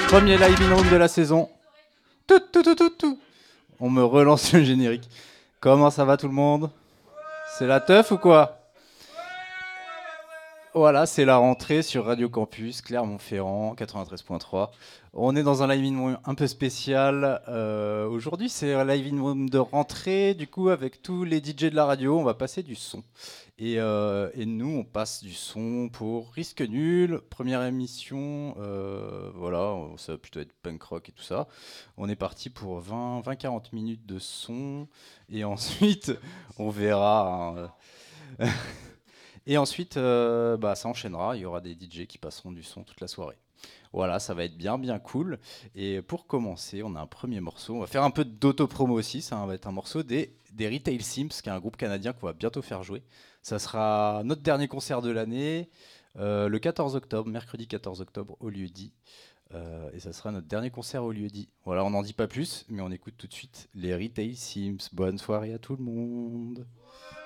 Premier live in room de la saison. Tout. On me relance le générique. Comment ça va tout le monde? C'est la teuf ou quoi? Voilà, c'est la rentrée sur Radio Campus, Clermont-Ferrand, 93.3. On est dans un live in room un peu spécial. Aujourd'hui, c'est un live in room de rentrée. Du coup, avec tous les DJ de la radio, on va passer du son. Et nous, on passe du son pour Risque Nul, première émission. Voilà, ça va plutôt être punk rock et tout ça. On est parti pour 20-40 minutes de son. Et ensuite, on verra. Et ensuite, ça enchaînera. Il y aura des DJ qui passeront du son toute la soirée. Voilà, ça va être bien cool. Et pour commencer, on a un premier morceau. On va faire un peu d'autopromo aussi. Ça va être un morceau des Retail Sims, qui est un groupe canadien qu'on va bientôt faire jouer. Ça sera notre dernier concert de l'année, le 14 octobre, mercredi 14 octobre, au lieu-dit. Et ça sera notre dernier concert au lieu-dit. Voilà, on n'en dit pas plus, mais on écoute tout de suite les Retail Sims. Bonne soirée à tout le monde.